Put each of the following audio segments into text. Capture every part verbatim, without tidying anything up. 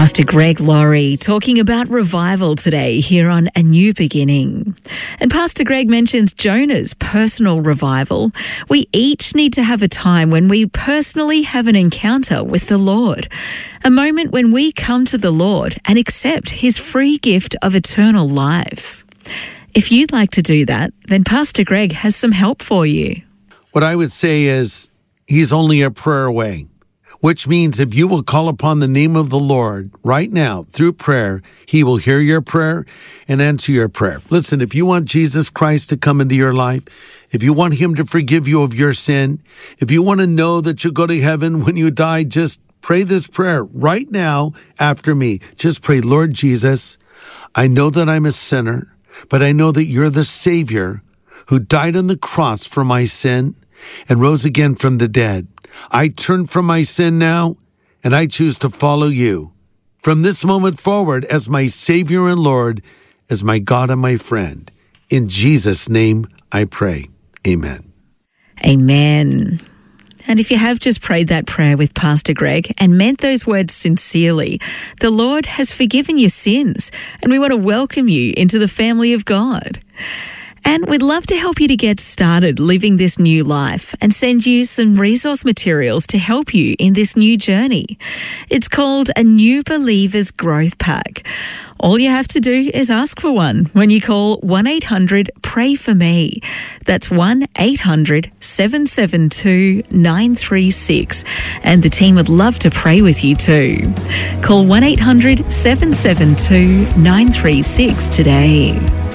Pastor Greg Laurie talking about revival today here on A New Beginning. And Pastor Greg mentions Jonah's personal revival. We each need to have a time when we personally have an encounter with the Lord. A moment when we come to the Lord and accept his free gift of eternal life. If you'd like to do that, then Pastor Greg has some help for you. What I would say is he's only a prayer away, which means if you will call upon the name of the Lord right now through prayer, he will hear your prayer and answer your prayer. Listen, if you want Jesus Christ to come into your life, if you want him to forgive you of your sin, if you want to know that you'll go to heaven when you die, just pray this prayer right now after me. Just pray, Lord Jesus, I know that I'm a sinner, but I know that you're the Savior who died on the cross for my sin and rose again from the dead. I turn from my sin now, and I choose to follow you from this moment forward as my Savior and Lord, as my God and my friend. In Jesus' name I pray. Amen. Amen. And if you have just prayed that prayer with Pastor Greg and meant those words sincerely, the Lord has forgiven your sins, and we want to welcome you into the family of God. And we'd love to help you to get started living this new life and send you some resource materials to help you in this new journey. It's called a New Believers Growth Pack. All you have to do is ask for one when you call one eight hundred pray for me. That's one eight hundred seven seven two nine three six. And the team would love to pray with you too. Call one eight hundred seven seven two nine three six today.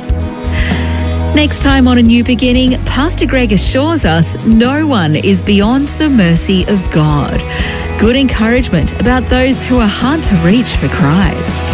Next time on A New Beginning, Pastor Greg assures us no one is beyond the mercy of God. Good encouragement about those who are hard to reach for Christ.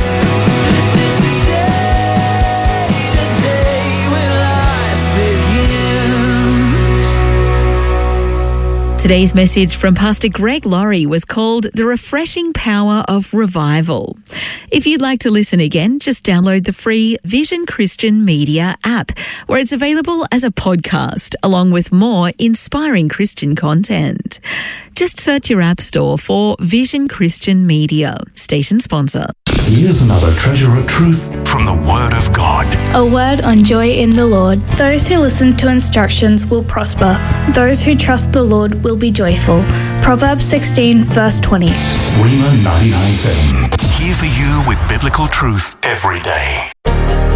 Today's message from Pastor Greg Laurie was called The Refreshing Power of Revival. If you'd like to listen again, just download the free Vision Christian Media app, where it's available as a podcast, along with more inspiring Christian content. Just search your app store for Vision Christian Media, station sponsor. Here's another treasure of truth from the Word of God. A word on joy in the Lord. Those who listen to instructions will prosper. Those who trust the Lord will be joyful. Proverbs sixteen, verse twenty. Rhema ninety-nine point seven. Here for you with biblical truth every day.